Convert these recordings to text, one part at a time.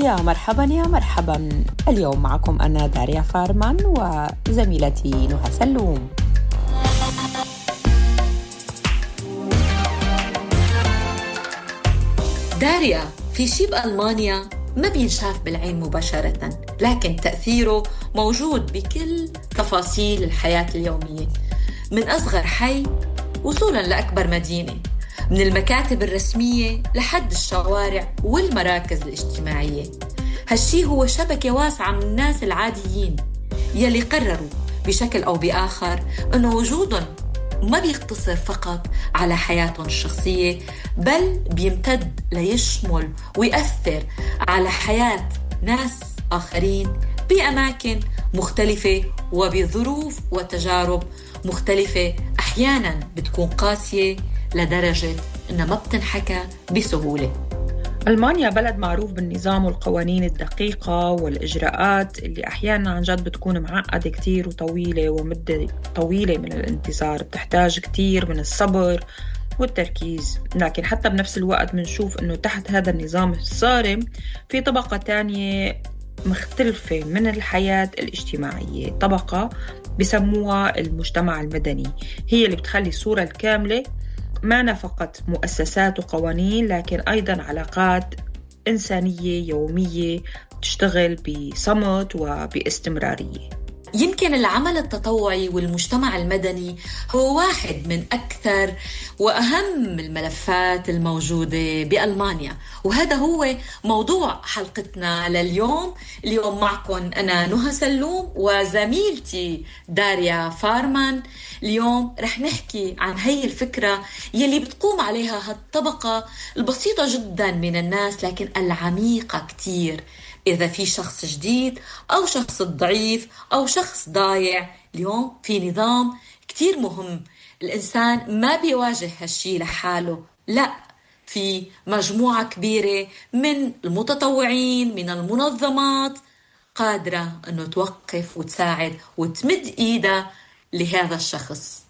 يا مرحبا يا مرحبا. اليوم معكم أنا داريا فارمان وزميلتي نهى سلوم. داريا، في شي بألمانيا ما بينشاف بالعين مباشرة، لكن تأثيره موجود بكل تفاصيل الحياة اليومية، من أصغر حي وصولاً لأكبر مدينة، من المكاتب الرسمية لحد الشوارع والمراكز الاجتماعية. هالشي هو شبكة واسعة من الناس العاديين يلي قرروا بشكل أو بآخر أنه وجودهم ما بيقتصر فقط على حياتهم الشخصية، بل بيمتد ليشمل ويأثر على حياة ناس آخرين بأماكن مختلفة وبظروف وتجارب مختلفة، أحياناً بتكون قاسية لدرجة إنها ما بتنحكى بسهولة. ألمانيا بلد معروف بالنظام والقوانين الدقيقة والإجراءات اللي أحياناً عن جد بتكون معقدة كتير وطويلة، ومدة طويلة من الانتظار بتحتاج كتير من الصبر والتركيز. لكن حتى بنفس الوقت بنشوف إنه تحت هذا النظام الصارم في طبقة تانية مختلفة من الحياة الاجتماعية، طبقة بسموها المجتمع المدني، هي اللي بتخلي الصورة الكاملة معنا فقط مؤسسات وقوانين، لكن أيضاً علاقات إنسانية يومية تشتغل بصمت وباستمرارية. يمكن العمل التطوعي والمجتمع المدني هو واحد من أكثر وأهم الملفات الموجودة بألمانيا، وهذا هو موضوع حلقتنا لليوم. اليوم معكم أنا نهى سلوم وزميلتي داريا فارمان. اليوم رح نحكي عن هي الفكرة يلي بتقوم عليها هالطبقة البسيطة جدا من الناس، لكن العميقة كتير. إذا في شخص جديد أو شخص ضعيف أو شخص ضايع، اليوم في نظام كتير مهم. الإنسان ما بيواجه هالشي لحاله، لا، في مجموعة كبيرة من المتطوعين من المنظمات قادرة أنه توقف وتساعد وتمد إيدها لهذا الشخص.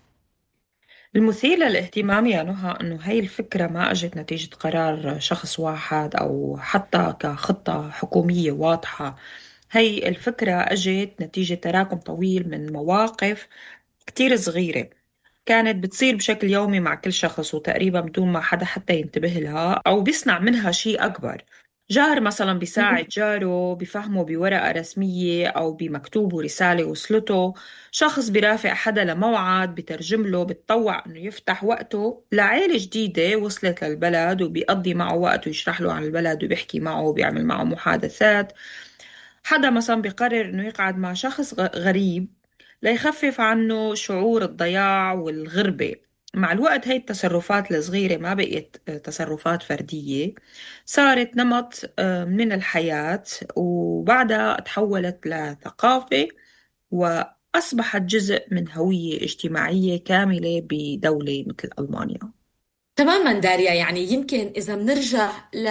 المثير للاهتمام يا نهى أنه هاي الفكرة ما أجت نتيجة قرار شخص واحد أو حتى كخطة حكومية واضحة. هاي الفكرة أجت نتيجة تراكم طويل من مواقف كتير صغيرة كانت بتصير بشكل يومي مع كل شخص، وتقريبا بدون ما حدا حتى ينتبه لها أو بيصنع منها شيء أكبر. جار مثلا بيساعد جاره، بفهمه بورقة رسمية أو بمكتوب ورسالة وصلته. شخص بيرافق حدا لموعد، بترجم له، بتطوع إنه يفتح وقته لعيلة جديدة وصلت للبلد، وبيقضي معه وقت ويشرح له عن البلد وبيحكي معه وبيعمل معه محادثات. حدا مثلا بيقرر إنه يقعد مع شخص غريب ليخفف عنه شعور الضياع والغربة. مع الوقت هاي التصرفات الصغيرة ما بقيت تصرفات فردية، صارت نمط من الحياة، وبعدها تحولت لثقافة وأصبحت جزء من هوية اجتماعية كاملة بدولة مثل ألمانيا. تماما داريا، يعني يمكن إذا منرجع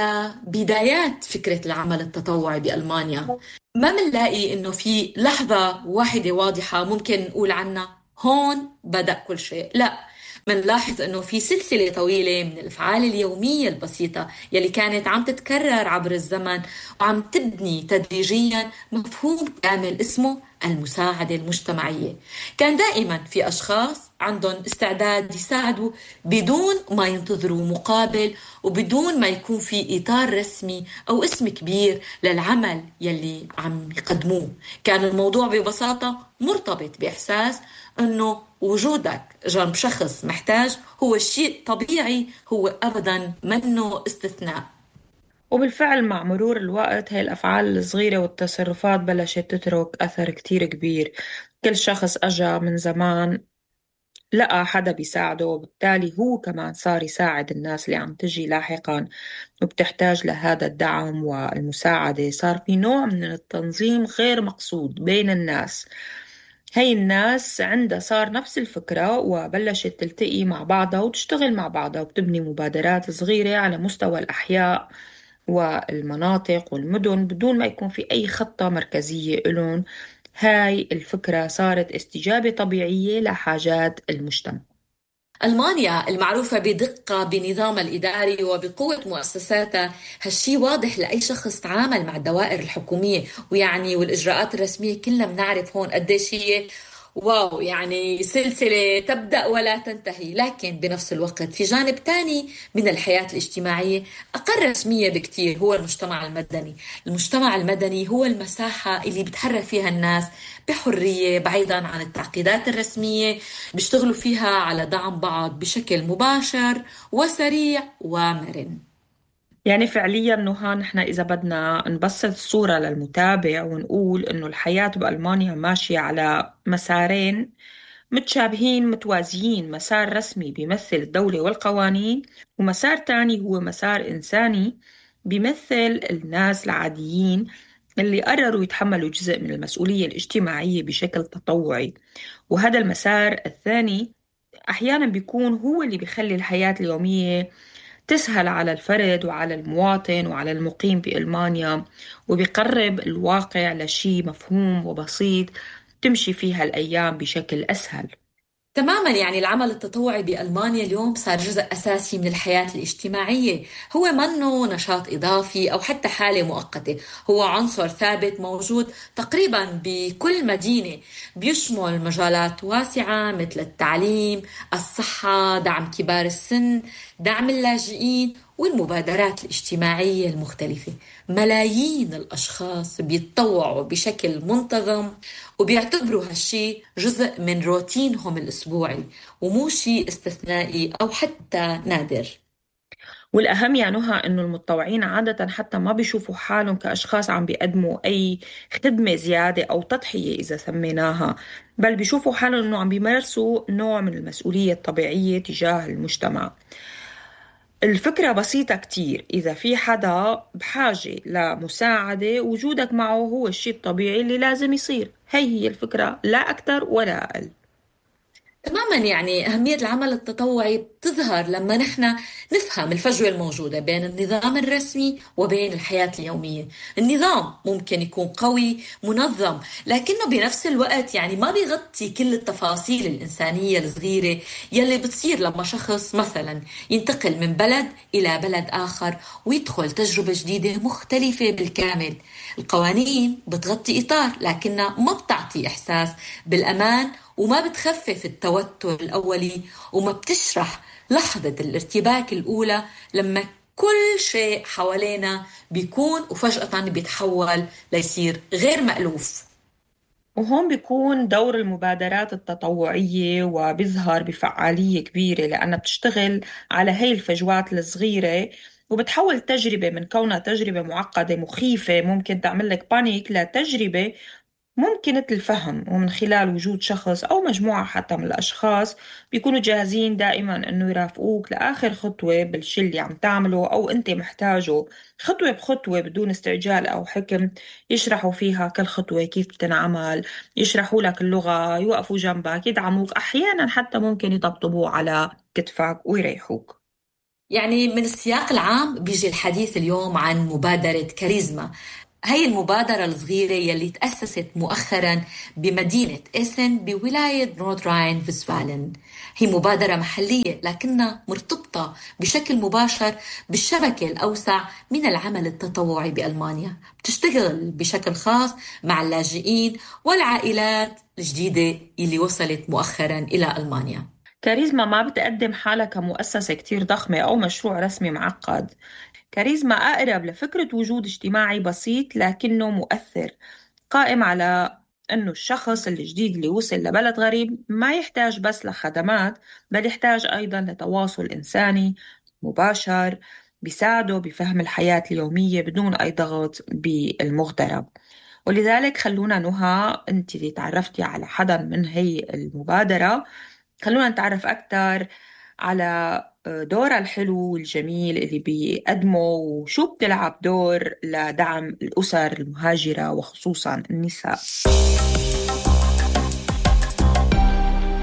لبدايات فكرة العمل التطوعي بألمانيا ما منلاقي إنه في لحظة واحدة واضحة ممكن نقول عنها هون بدأ كل شيء، لا، منلاحظ إنه في سلسلة طويلة من الأفعال اليومية البسيطة يلي كانت عم تتكرر عبر الزمن وعم تبني تدريجيا مفهوم كامل اسمه المساعدة المجتمعية. كان دائما في أشخاص عندهم استعداد يساعدوا بدون ما ينتظروا مقابل وبدون ما يكون في إطار رسمي أو اسم كبير للعمل يلي عم يقدموه. كان الموضوع ببساطة مرتبط بإحساس أنه وجودك جنب شخص محتاج هو شيء طبيعي، هو أبدا منه استثناء. وبالفعل مع مرور الوقت هاي الأفعال الصغيرة والتصرفات بلشت تترك أثر كتير كبير. كل شخص أجا من زمان لقى حدا بيساعده، وبالتالي هو كمان صار يساعد الناس اللي عم تجي لاحقا وبتحتاج لهذا الدعم والمساعدة. صار في نوع من التنظيم غير مقصود بين الناس. هاي الناس عندها صار نفس الفكرة وبلشت تلتقي مع بعضها وتشتغل مع بعضها وبتبني مبادرات صغيرة على مستوى الأحياء والمناطق والمدن بدون ما يكون في أي خطة مركزية إلهم. هاي الفكرة صارت استجابة طبيعية لحاجات المجتمع. ألمانيا المعروفة بدقة بنظامها الإداري وبقوة مؤسساتها، هالشي واضح لأي شخص تعامل مع الدوائر الحكومية، ويعني والإجراءات الرسمية كلنا بنعرف هون قديش هي واو، يعني سلسلة تبدأ ولا تنتهي. لكن بنفس الوقت في جانب تاني من الحياة الاجتماعية أقل رسمية بكتير، هو المجتمع المدني. المجتمع المدني هو المساحة اللي بتحرك فيها الناس بحرية بعيدا عن التعقيدات الرسمية، بيشتغلوا فيها على دعم بعض بشكل مباشر وسريع ومرن. يعني فعليا نهى، نحن إذا بدنا نبسط الصورة للمتابع ونقول إنه الحياة بألمانيا ماشية على مسارين متشابهين متوازيين: مسار رسمي بيمثل الدولة والقوانين، ومسار تاني هو مسار إنساني بيمثل الناس العاديين اللي قرروا يتحملوا جزء من المسؤولية الاجتماعية بشكل تطوعي. وهذا المسار الثاني أحيانا بيكون هو اللي بيخلي الحياة اليومية تسهل على الفرد وعلى المواطن وعلى المقيم بألمانيا، وبيقرب الواقع لشيء مفهوم وبسيط تمشي فيها الأيام بشكل أسهل. تماما، يعني العمل التطوعي بألمانيا اليوم صار جزء أساسي من الحياة الاجتماعية. هو منه نشاط إضافي أو حتى حالة مؤقتة، هو عنصر ثابت موجود تقريبا بكل مدينة، بيشمل مجالات واسعة مثل التعليم، الصحة، دعم كبار السن، دعم اللاجئين، والمبادرات الاجتماعية المختلفة. ملايين الأشخاص بيتطوعوا بشكل منتظم وبيعتبروا هالشي جزء من روتينهم الأسبوعي، ومو شيء استثنائي أو حتى نادر. والأهم يا نهى إنه المتطوعين عادة حتى ما بيشوفوا حالهم كأشخاص عم بيقدموا أي خدمة زيادة أو تضحية إذا سميناها، بل بيشوفوا حالهم إنه عم بيمارسوا نوع من المسؤولية الطبيعية تجاه المجتمع. الفكرة بسيطة كتير: إذا في حدا بحاجة لمساعدة، وجودك معه هو الشيء الطبيعي اللي لازم يصير. هي الفكرة، لا أكتر ولا أقل. تماما، يعني أهمية العمل التطوعي بتظهر لما نحن نفهم الفجوة الموجودة بين النظام الرسمي وبين الحياة اليومية. النظام ممكن يكون قوي منظم، لكنه بنفس الوقت يعني ما بيغطي كل التفاصيل الإنسانية الصغيرة يلي بتصير لما شخص مثلا ينتقل من بلد إلى بلد آخر ويدخل تجربة جديدة مختلفة بالكامل. القوانين بتغطي إطار لكنها ما بتعطي إحساس بالأمان، وما بتخفف التوتر الأولي، وما بتشرح لحظة الارتباك الأولى لما كل شيء حوالينا بيكون وفجأة بيتحول ليصير غير مألوف. وهون بيكون دور المبادرات التطوعية وبيظهر بفعالية كبيرة، لأنها بتشتغل على هاي الفجوات الصغيرة، وبتحول تجربة من كونها تجربة معقدة مخيفة ممكن تعمل لك بانيك لتجربة ممكنة الفهم. ومن خلال وجود شخص أو مجموعة حتى من الأشخاص بيكونوا جاهزين دائما أنه يرافقوك لآخر خطوة بالشي اللي عم تعمله أو أنت محتاجه، خطوة بخطوة بدون استعجال أو حكم. يشرحوا فيها كل خطوة كيف بتنعمل، يشرحوا لك اللغة، يوقفوا جنبك، يدعموك، أحيانا حتى ممكن يطبطبوا على كتفك ويريحوك. يعني من السياق العام بيجي الحديث اليوم عن مبادرة كاريزما. هي المبادرة الصغيرة يلي تأسست مؤخرا بمدينة إيسن بولاية نورد راين فيسفالن. هي مبادرة محلية لكنها مرتبطة بشكل مباشر بالشبكة الأوسع من العمل التطوعي بألمانيا، بتشتغل بشكل خاص مع اللاجئين والعائلات الجديدة اللي وصلت مؤخرا إلى ألمانيا. كاريزما ما بتقدم حالها كمؤسسة كتير ضخمة أو مشروع رسمي معقد. كاريزما أقرب لفكرة وجود اجتماعي بسيط لكنه مؤثر، قائم على أنه الشخص الجديد اللي وصل لبلد غريب ما يحتاج بس لخدمات، بل يحتاج أيضا لتواصل إنساني مباشر بيساعده بفهم الحياة اليومية بدون أي ضغط بالمغترب. ولذلك خلونا نهى، أنت اللي تعرفتي على حدا من هي المبادرة، خلونا نتعرف أكثر على دورها الحلو والجميل اللي بيقدمه، وشو بتلعب دور لدعم الأسر المهاجرة وخصوصا النساء.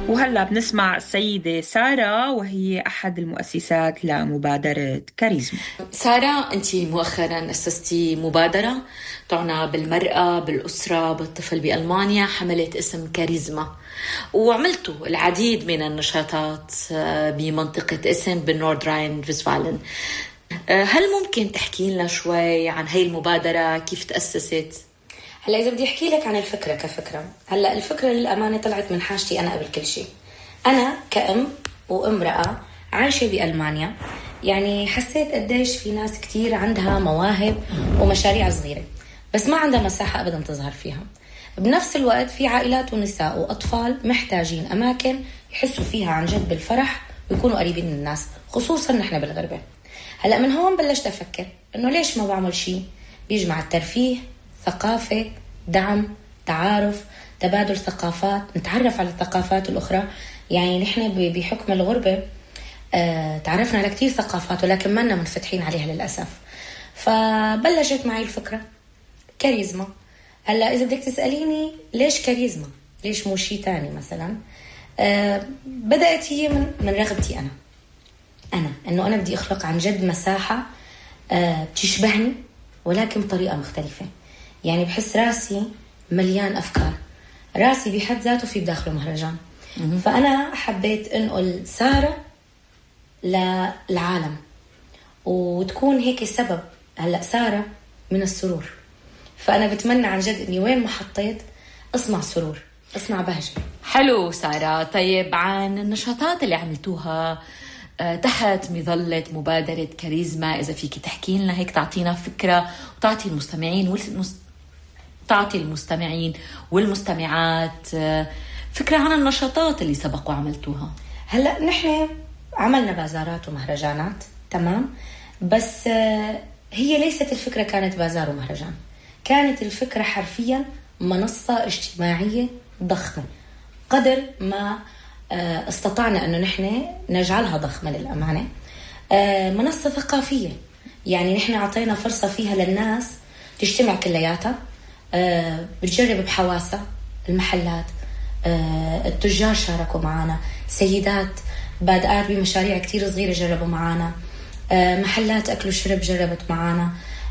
وهلأ بنسمع السيدة سارة، وهي أحد المؤسسات لمبادرة كاريزما. سارة، أنت مؤخرا أسستي مبادرة تعنى بالمرأة، بالأسرة، بالطفل بألمانيا، حملت اسم كاريزما، وعملتوا العديد من النشاطات بمنطقة اسم بالنورد راين فيسفالن. هل ممكن تحكي لنا شوي عن هاي المبادرة، كيف تأسست؟ هلا إذا بدي أحكي لك عن الفكرة كفكرة، هلا الفكرة للأمانة طلعت من حاجتي أنا قبل كل شيء. أنا كأم وامرأة عايشة بألمانيا، يعني حسيت قديش في ناس كتير عندها مواهب ومشاريع صغيرة بس ما عندها مساحة أبدا تظهر فيها. بنفس الوقت في عائلات ونساء وأطفال محتاجين أماكن يحسوا فيها عن جد بالفرح ويكونوا قريبين من الناس، خصوصا نحن بالغربة. هلأ من هون بلشت أفكر إنه ليش ما بعمل شيء بيجمع الترفيه، ثقافة، دعم، تعارف، تبادل ثقافات، نتعرف على الثقافات الأخرى. يعني نحن بحكم الغربة تعرفنا على كتير ثقافات ولكن ما منفتحين عليها للأسف. فبلشت معي الفكرة كاريزما. هلا إذا بدك تسأليني ليش كاريزما، ليش مو شيء تاني مثلا، بدأت هي من رغبتي أنا إنه أنا بدي أخلق عن جد مساحة بتشبهني ولكن بطريقة مختلفة. يعني بحس راسي مليان أفكار، راسي بحد ذاته في بداخله مهرجان. فأنا حبيت أنقل سارة للعالم وتكون هيك سبب. هلأ سارة من السرور، فأنا بتمنى عن جد أني وين ما حطيت أصنع سرور، أصنع بهجة. حلو سارة. طيب عن النشاطات اللي عملتوها تحت مظلة مبادرة كاريزما، إذا فيك تحكي لنا هيك، تعطينا فكرة وتعطي المستمعين والمستمعات فكرة عن النشاطات اللي سبق وعملتوها. هلأ نحن عملنا بازارات ومهرجانات، تمام، بس هي ليست الفكرة كانت بازار ومهرجان، كانت الفكرة حرفيا منصة اجتماعية ضخمة قدر ما استطعنا أنه نحن نجعلها ضخمة للأمانة. منصة ثقافية، يعني نحن عطينا فرصة فيها للناس تجتمع كلياتها، بتجرب بحواسها. المحلات، التجار شاركوا معنا، سيدات بادئات بمشاريع كتير صغيرة جربوا معنا، محلات أكل وشرب جربت معنا،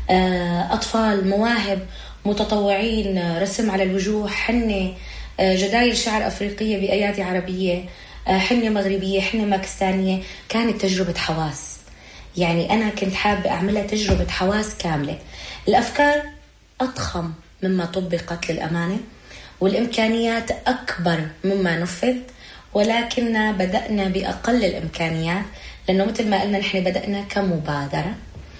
أطفال مواهب متطوعين رسم على الوجوه، حنة جدايل شعر أفريقية بأيادي عربية، حنة مغربية، حنة باكستانية. كانت تجربة حواس، يعني أنا كنت حابة أعملها تجربة حواس كاملة. الأفكار أضخم مما طبقت للأمانة، والإمكانيات أكبر مما نفذ، ولكننا بدأنا بأقل الإمكانيات، لأنه مثل ما قلنا نحن بدأنا كمبادرة،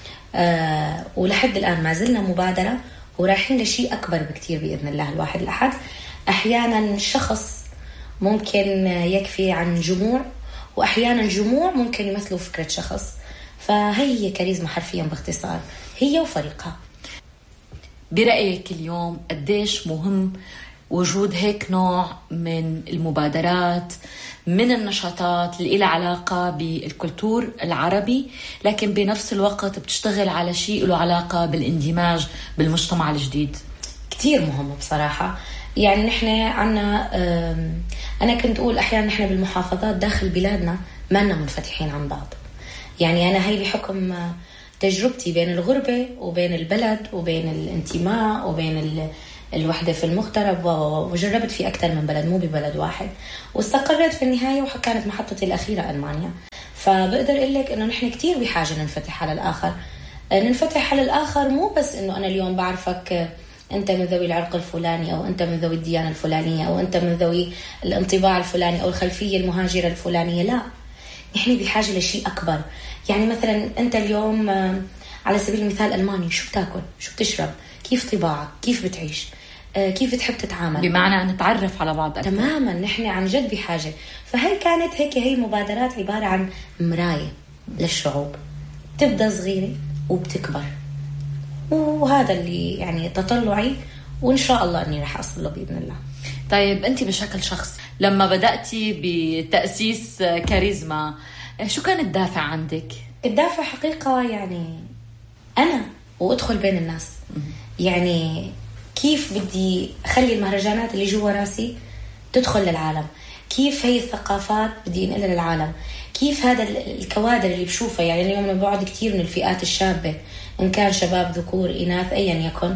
ولحد الآن ما زلنا مبادرة ورايحين لشيء أكبر بكتير بإذن الله الواحد الأحد. أحيانا شخص ممكن يكفي عن جموع، وأحيانا جموع ممكن يمثلوا فكرة شخص. فهي كاريزما حرفيا باختصار، هي وفريقها. برأيك اليوم قديش مهم وجود هيك نوع من المبادرات، من النشاطات اللي لها علاقة بالكولتور العربي، لكن بنفس الوقت بتشتغل على شيء له علاقة بالاندماج بالمجتمع الجديد؟ كتير مهم بصراحة. يعني نحن عنا أنا كنت أقول أحيانا نحن بالمحافظات داخل بلادنا ما لنا منفتحين عن بعض. يعني أنا هاي بحكم تجربتي بين الغربة وبين البلد وبين الانتماء وبين الوحدة في المغترب، وجربت في أكثر من بلد مو ببلد واحد، واستقرت في النهاية وكانت محطتي الأخيرة ألمانيا. فبقدر أقول لك إنه نحن كتير بحاجة ننفتح على الآخر. ننفتح على الآخر مو بس إنه أنا اليوم بعرفك أنت من ذوي العرق الفلاني، أو أنت من ذوي الديانة الفلانية، أو أنت من ذوي الانطباع الفلاني أو الخلفية المهاجرة الفلانية. لا، نحن بحاجة لشيء أكبر. يعني مثلا أنت اليوم على سبيل المثال ألماني، شو بتاكل، شو بتشرب، كيف طباعك، كيف بتعيش، كيف تحب تتعامل، بمعنى أن نتعرف على بعض أكثر. تماما، نحن عن جد بحاجة. فهي كانت هي مبادرات عبارة عن مراية للشعوب، تبدأ صغيرة وبتكبر، وهذا اللي يعني تطلعي، وإن شاء الله أني رح أصل له بإذن الله. طيب أنت بشكل شخص لما بدأتي بتأسيس كاريزما، شو كان الدافع عندك؟ الدافع حقيقة يعني أنا وأدخل بين الناس. يعني كيف بدي أخلي المهرجانات اللي جوا راسي تدخل للعالم، كيف هي الثقافات بدي نقلها للعالم، كيف هذا الكوادر اللي بشوفها. يعني اليوم أنا بقعد كتير من الفئات الشابة، إن كان شباب ذكور إناث أيا يكن،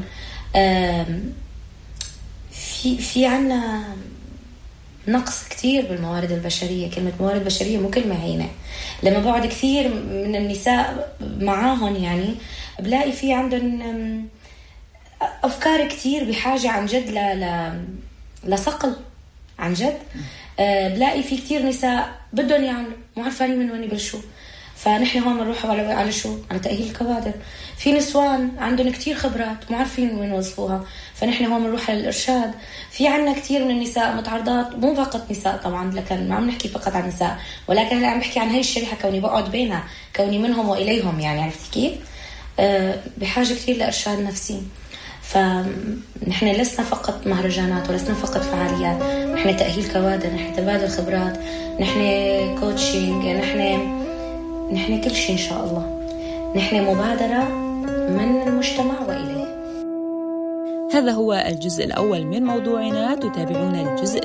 في عنا نقص كتير بالموارد البشرية. كلمة موارد بشرية مو كلمة هينة. لما بقعد كثير من النساء معاهن يعني بلاقي في عندهم أفكار كتير بحاجة عن جد لصقل عن جد. بلاقي في كتير نساء بدهم يعملوا مو عارفين من وين يبلشوا، فنحن هون بنروح على شو؟ على تأهيل الكوادر. في نسوان عندهم كتير خبرات مو عارفين وين يوظفوها، فنحن هون بنروح على الإرشاد. في عنا كتير من النساء متعرضات، مو فقط نساء طبعا، لكن ما عم نحكي فقط عن نساء، ولكن هلا عم بحكي عن هاي الشريحة كوني بقعد بينها، كوني منهم وإليهم. يعني عرفتي كيف؟ بحاجة كتير لإرشاد نفسي. فنحن لسنا فقط مهرجانات ولسنا فقط فعاليات، نحن تأهيل كوادر، نحن تبادل خبرات، نحن كوتشينج، نحن كل شيء إن شاء الله. نحن مبادرة من المجتمع وإليه. هذا هو الجزء الأول من موضوعنا. تتابعون الجزء